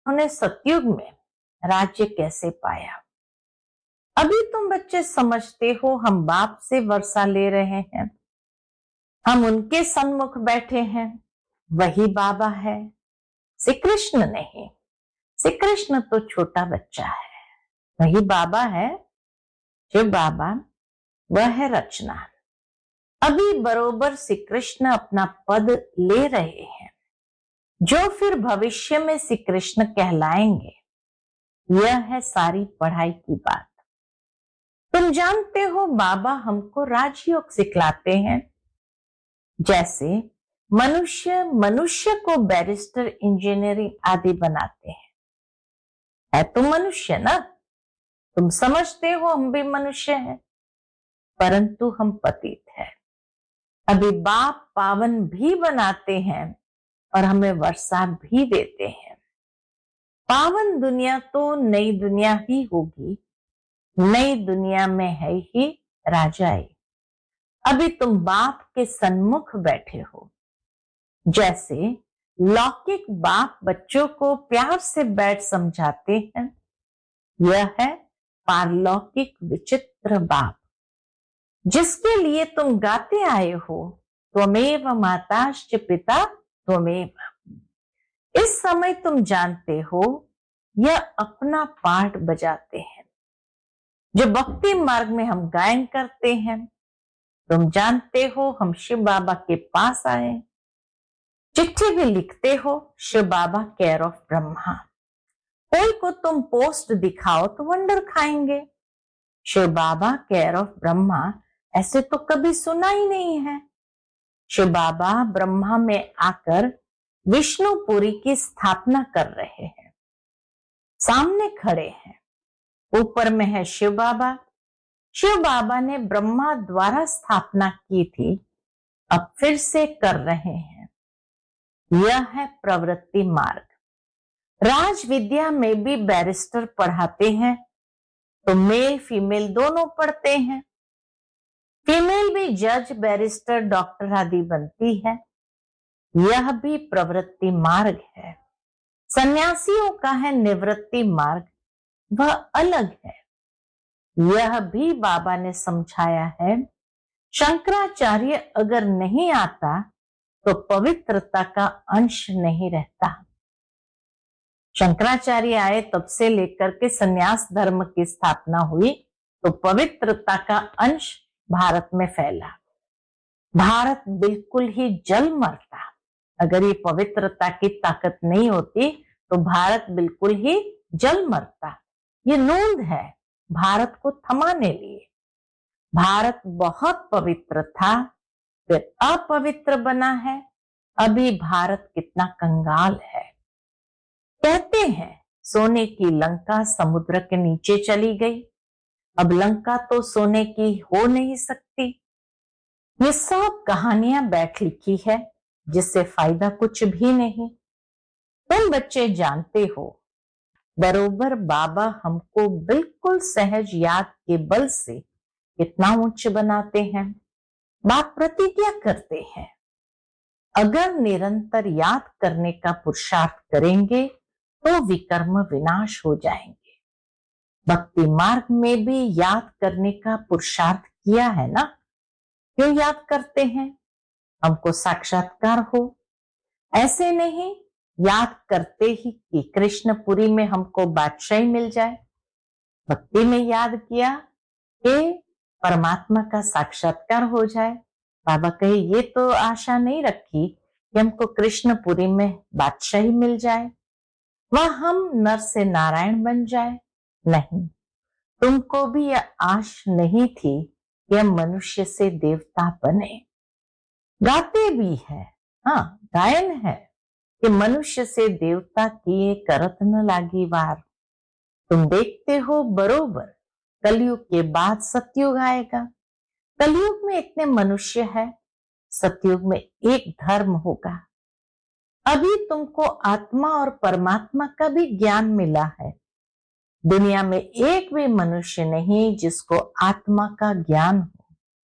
उन्होंने सतयुग में राज्य कैसे पाया। अभी तुम बच्चे समझते हो हम बाप से वर्षा ले रहे हैं, हम उनके सन्मुख बैठे हैं, वही बाबा है, श्री कृष्ण नहीं। श्री कृष्ण तो छोटा बच्चा है, वही बाबा है। जो बाबा वह है रचना। अभी बरोबर श्री कृष्ण अपना पद ले रहे हैं, जो फिर भविष्य में श्री कृष्ण कहलाएंगे। यह है सारी पढ़ाई की बात। तुम जानते हो बाबा हमको राजयोग सिखलाते हैं। जैसे मनुष्य मनुष्य को बैरिस्टर, इंजीनियरिंग आदि बनाते हैं। है तो मनुष्य ना, तुम समझते हो हम भी मनुष्य हैं, परंतु हम पतित हैं। अभी बाप पावन भी बनाते हैं और हमें वर्षा भी देते हैं। पावन दुनिया तो नई दुनिया ही होगी, नई दुनिया में है ही राजाई। अभी तुम बाप के सन्मुख बैठे हो। जैसे लौकिक बाप बच्चों को प्यार से बैठ समझाते हैं, यह है पारलौकिक विचित्र बाप, जिसके लिए तुम गाते आए हो, त्वमेव माताश्च पिता त्वमेव। इस समय तुम जानते हो यह अपना पार्ट बजाते हैं। जो भक्ति मार्ग में हम गायन करते हैं, तुम जानते हो हम शिव बाबा के पास आए, चिट्ठी भी लिखते हो, शिव बाबा केयर ऑफ ब्रह्मा। कोई को तुम पोस्ट दिखाओ तो वंडर खाएंगे, शिव बाबा केयर ऑफ ब्रह्मा ऐसे तो कभी सुना ही नहीं है। शिव बाबा ब्रह्मा में आकर विष्णुपुरी की स्थापना कर रहे हैं, सामने खड़े हैं। ऊपर में है शिव बाबा। शिव बाबा ने ब्रह्मा द्वारा स्थापना की थी, अब फिर से कर रहे हैं। यह है प्रवृत्ति मार्ग। राज विद्या में भी बैरिस्टर पढ़ाते हैं, तो मेल फीमेल दोनों पढ़ते हैं। फीमेल भी जज, बैरिस्टर, डॉक्टर आदि बनती है। यह भी प्रवृत्ति मार्ग है। सन्यासियों का है निवृत्ति मार्ग, वह अलग है। यह भी बाबा ने समझाया है। शंकराचार्य अगर नहीं आता तो पवित्रता का अंश नहीं रहता। शंकराचार्य आए तब से लेकर के सन्यास धर्म की स्थापना हुई, तो पवित्रता का अंश भारत में फैला। भारत बिल्कुल ही जल मरता। अगर ये पवित्रता की ताकत नहीं होती तो भारत बिल्कुल ही जल मरता। ये नोंद है भारत को थमाने लिए। भारत बहुत पवित्र था, फिर अपवित्र बना है। अभी भारत कितना कंगाल है। कहते हैं सोने की लंका समुद्र के नीचे चली गई। अब लंका तो सोने की हो नहीं सकती। ये सब कहानियां बैठ लिखी है, जिससे फायदा कुछ भी नहीं। तुम बच्चे जानते हो बरोबर बाबा हमको बिल्कुल सहज याद के बल से कितना उच्च बनाते हैं। बाप प्रतिज्ञा करते हैं, अगर निरंतर याद करने का पुरुषार्थ करेंगे तो विकर्म विनाश हो जाएंगे। भक्ति मार्ग में भी याद करने का पुरुषार्थ किया है ना। क्यों याद करते हैं? हमको साक्षात्कार हो। ऐसे नहीं याद करते ही कि कृष्णपुरी में हमको बादशाही मिल जाए। भक्ति में याद किया कि परमात्मा का साक्षात्कार हो जाए। बाबा कहे ये तो आशा नहीं रखी कि हमको कृष्णपुरी में बादशाही मिल जाए, वह हम नर से नारायण बन जाए। नहीं, तुमको भी यह आश नहीं थी कि हम मनुष्य से देवता बने। गाते भी है, हाँ गायन है कि मनुष्य से देवता किए करत न लागी वार। तुम देखते हो बरोबर कलयुग के बाद सतयुग आएगा। कलयुग में इतने मनुष्य है, सतयुग में एक धर्म होगा। अभी तुमको आत्मा और परमात्मा का भी ज्ञान मिला है। दुनिया में एक भी मनुष्य नहीं जिसको आत्मा का ज्ञान हो।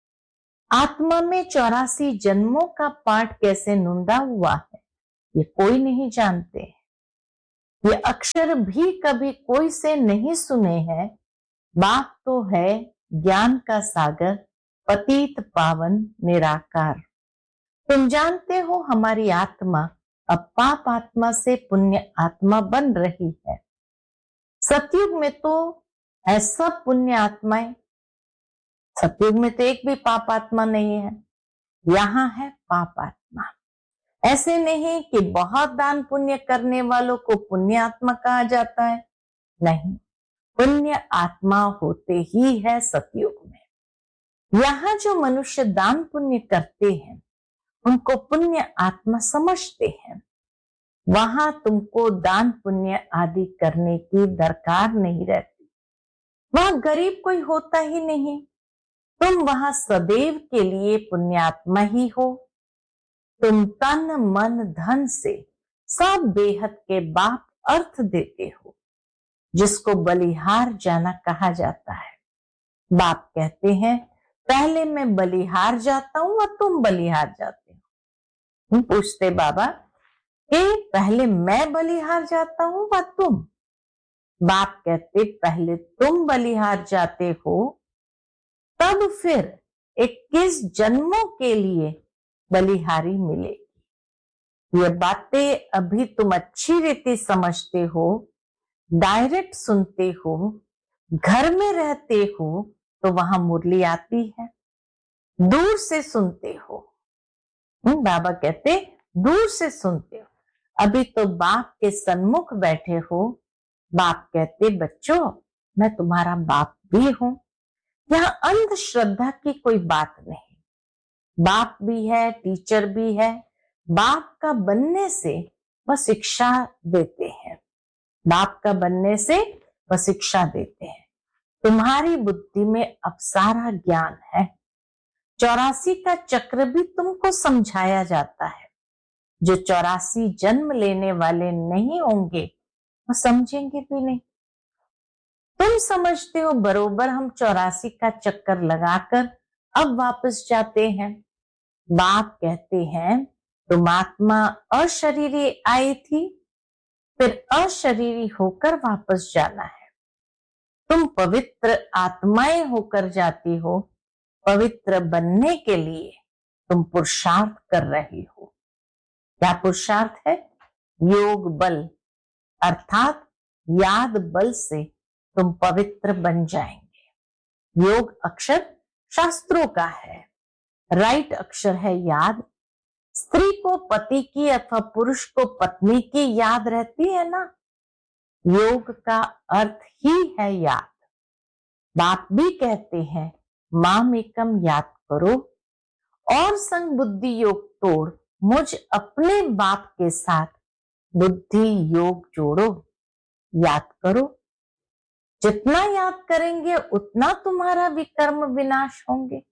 आत्मा में 84 जन्मों का पाठ कैसे नुंदा हुआ है, ये कोई नहीं जानते। ये अक्षर भी कभी कोई से नहीं सुने हैं। बाप तो है ज्ञान का सागर, पतित पावन निराकार। तुम जानते हो हमारी आत्मा अब पाप आत्मा से पुण्य आत्मा बन रही है। सतयुग में तो है सब पुण्य आत्माएं, सतयुग में तो एक भी पाप आत्मा नहीं है। यहाँ है पाप आत्मा। ऐसे नहीं कि बहुत दान पुण्य करने वालों को पुण्य आत्मा कहा जाता है, नहीं, पुण्य आत्मा होते ही है सतयुग में। यहाँ जो मनुष्य दान पुण्य करते हैं उनको पुण्य आत्मा समझते हैं। वहां तुमको दान पुण्य आदि करने की दरकार नहीं रहती। वहां गरीब कोई होता ही नहीं। तुम वहां सदैव के लिए पुण्यात्मा ही हो। तुम तन मन धन से सब बेहद के बाप अर्थ देते हो, जिसको बलिहार जाना कहा जाता है। बाप कहते हैं पहले मैं बलिहार जाता हूं और तुम बलिहार जाते हो। पूछते बाबा कि पहले मैं बलिहार जाता हूं व तुम? बाप कहते पहले तुम बलिहार जाते हो, तब फिर 21 जन्मों के लिए बलिहारी मिलेगी। ये बातें अभी तुम अच्छी रीति समझते हो, डायरेक्ट सुनते हो, घर में रहते हो तो वहां मुरली आती है। दूर से सुनते हो, बाबा कहते दूर से सुनते हो। अभी तो बाप के सन्मुख बैठे हो। बाप कहते बच्चों मैं तुम्हारा बाप भी हूं। यहाँ अंधश्रद्धा की कोई बात नहीं। बाप भी है, टीचर भी है। बाप का बनने से वह शिक्षा देते हैं। बाप का बनने से वह शिक्षा देते हैं। तुम्हारी बुद्धि में अब सारा ज्ञान है। 84 का चक्र भी तुमको समझाया जाता है। जो 84 जन्म लेने वाले नहीं होंगे वो समझेंगे भी नहीं। तुम समझते हो बरोबर हम 84 का चक्कर लगाकर अब वापस जाते हैं। बाप कहते हैं तुम आत्मा अशरीरी आई थी, फिर अशरीरी होकर वापस जाना है। तुम पवित्र आत्माएं होकर जाती हो। पवित्र बनने के लिए तुम पुरुषार्थ कर रही हो। क्या पुरुषार्थ है? योग बल, अर्थात याद बल से तुम पवित्र बन जाएंगे। योग अक्षर शास्त्रों का है, राइट अक्षर है याद। स्त्री को पति की अथवा पुरुष को पत्नी की याद रहती है ना। योग का अर्थ ही है याद। बाप भी कहते हैं माम एकम याद करो और संग बुद्धि योग तोड़, मुझ अपने बाप के साथ बुद्धि योग जोड़ो। याद करो, जितना याद करेंगे उतना तुम्हारा विकर्म विनाश होंगे।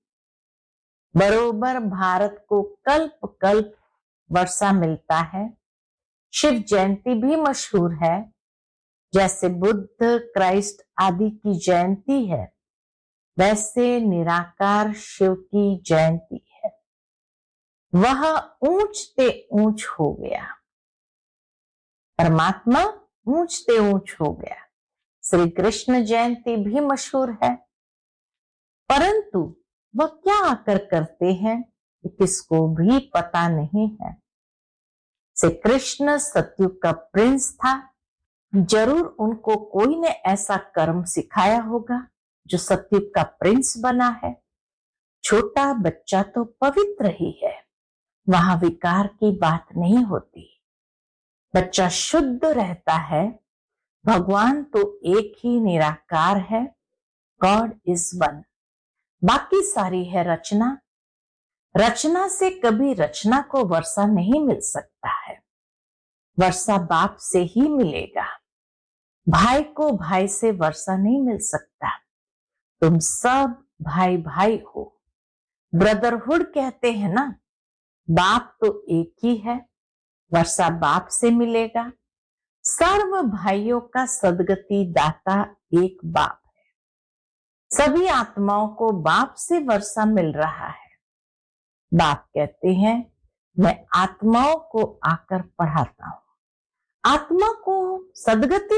बरोबर भारत को कल्प कल्प वर्षा मिलता है। शिव जयंती भी मशहूर है। जैसे बुद्ध, क्राइस्ट आदि की जयंती है, वैसे निराकार शिव की जयंती है। वह ऊंचते ऊंच हो गया। परमात्मा ऊंचते ऊंच हो गया। श्री कृष्ण जयंती भी मशहूर है, परंतु वह क्या आकर करते हैं किसको भी पता नहीं है। श्री कृष्ण सतयुग का प्रिंस था। जरूर उनको कोई ने ऐसा कर्म सिखाया होगा जो सतयुग का प्रिंस बना है। छोटा बच्चा तो पवित्र ही है, वहां विकार की बात नहीं होती। बच्चा शुद्ध रहता है। भगवान तो एक ही निराकार है, गॉड इज वन। बाकी सारी है रचना। रचना से कभी रचना को वर्षा नहीं मिल सकता है। वर्षा बाप से ही मिलेगा। भाई को भाई से वर्षा नहीं मिल सकता। तुम सब भाई भाई हो। ब्रदरहुड कहते हैं ना। बाप तो एक ही है, वर्षा बाप से मिलेगा। सर्व भाइयों का सदगति दाता एक बाप है। सभी आत्माओं को बाप से वर्षा मिल रहा है। बाप कहते हैं मैं आत्माओं को आकर पढ़ाता हूं। आत्मा को सदगति